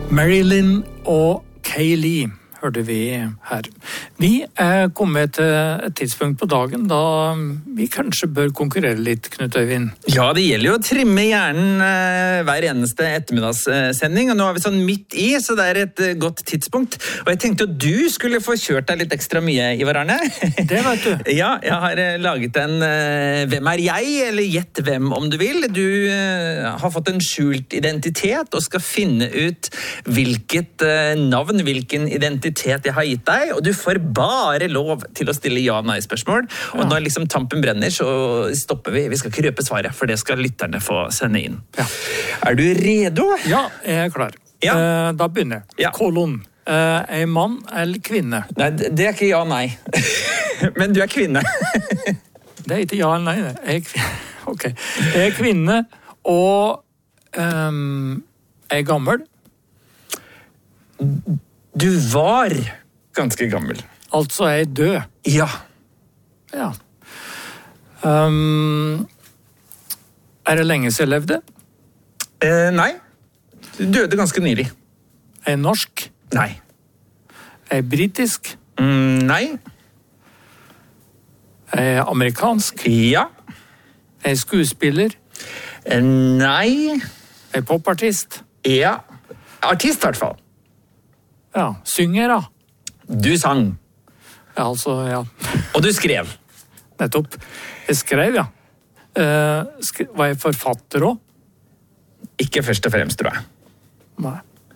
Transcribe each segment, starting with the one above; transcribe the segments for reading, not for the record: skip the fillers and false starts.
Marilyn og Kaylee hørte vi her. Vi kommet til et tidspunkt på dagen da vi kanskje bør konkurrere litt, Knut Øyvind. Ja, det gjelder jo å trimme hjernen hver eneste ettermiddagssending, og nå er vi sånn midt i, så det er et godt tidspunkt. Og jeg tenkte at du skulle få kjørt deg litt ekstra mye, Ivar Arne. Det vet du. Ja, jeg har laget en Hvem er jeg? Eller gjett hvem om du vil. Du har fått en skjult identitet og skal finne ut hvilket navn, hvilken identitet jeg har gitt deg, og du får bare lov til å stille ja-nei-spørsmål. Og når liksom tampen brenner, så stopper vi. Vi skal ikke røpe svaret, for det skal lytterne få sende inn. Ja. Er du redo? Ja, jeg er klar. Ja. Da begynner jeg. Ja. Kolon. Er mann eller kvinne? Nei, det er ikke ja-nei. Men du er kvinne. Det er ikke ja-nei, det. Jeg er kvinne. Ok. Jeg er kvinne, og er gammel. Du var ganske gammel. Altså er jeg død? Ja. Ja. Er det lenge siden jeg levde? Nei. Du døde ganske nylig. Er jeg norsk? Nei. Er jeg britisk? Nei. Er jeg amerikansk? Ja. Er jeg skuespiller? Nei. Er jeg popartist? Ja. Artist i hvert fall. Ja, synger da. Du sang. Ja, altså, ja. Og du skrev. Nettopp. Jeg skrev, ja. Var jeg forfatter også? Ikke først og fremst, tror jeg. Nei.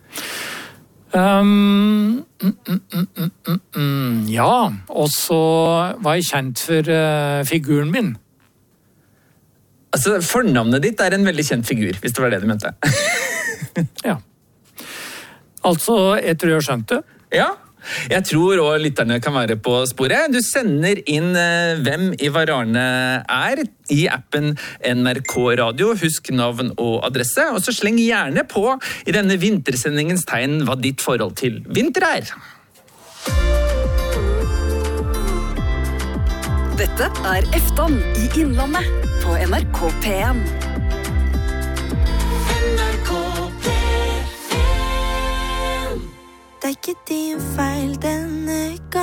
Ja, og så var jeg kjent for figuren min. Altså, fornavnet ditt er en veldig kjent figur, hvis det var det du mente. Ja. Altså, jeg tror jeg har skjønt det. Ja, jeg tror også lytterne kan være på sporet. Du sender inn hvem Ivar Arne er i appen NRK Radio. Husk navn og adresse, og så sleng gjerne på i denne vintersendingens tegn hva ditt forhold til vinter er. Dette er Efton i Innlandet på NRK P1. Det er ikke din feil denne gang.